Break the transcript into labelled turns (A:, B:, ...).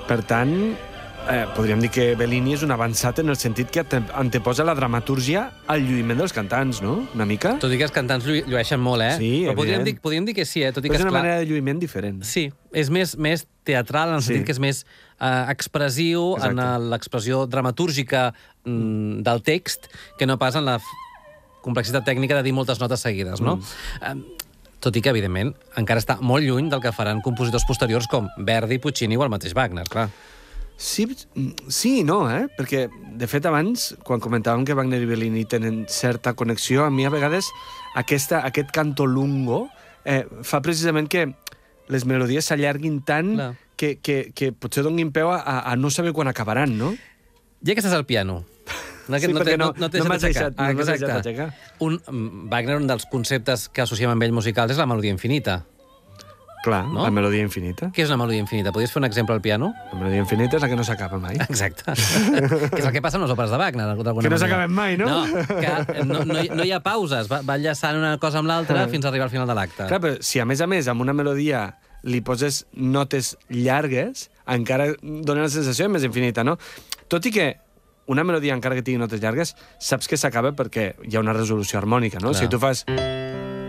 A: Per tant, podríem dir que Bellini és un avançat en el sentit que anteposa la dramatúrgia al lluïment dels cantants, no? Una mica.
B: Tot i que els cantants llueixen molt,
A: Sí,
B: però
A: evident.
B: podríem dir que sí, tot i
A: Però
B: que,
A: és una
B: esclar,
A: manera de lluïment diferent.
B: sí, és més teatral, en el sentit que és més expressiu en l'expressió dramatúrgica del text que no pas en la complexitat tècnica de dir moltes notes seguides, no? Tot i que, evidentment, encara està molt lluny del que faran compositors posteriors com Verdi, Puccini o el mateix Wagner, clar.
A: Sí i no, Perquè, de fet, abans, quan comentàvem que Wagner i Bellini tenen certa connexió, a mi a vegades aquest canto lungo fa precisament que les melodies s'allarguin tant que potser donin peu a no saber quan acabaran, no?
B: Ja que estàs al piano...
A: Sí, perquè no m'has deixat
B: aixecar. Wagner, un dels conceptes que associem amb ell musicals és la melodia infinita.
A: Clar, no? La melodia infinita.
B: Què és una melodia infinita? Podries fer un exemple al piano?
A: La melodia infinita és la que no s'acaba mai.
B: Exacte. Que és el que passa amb les òperes de Wagner, d'alguna manera.
A: Que no s'acaben mai, no?
B: No, que no hi ha pauses. Va enllaçant una cosa amb l'altra fins a arribar al final de l'acte.
A: Clar, però si a més, amb una melodia li poses notes llargues, encara dona la sensació més infinita, no? Tot i que una melodia, encara que tingui notes llargues, saps que s'acaba perquè hi ha una resolució harmònica, no?
B: Clar.
A: Si tu fas...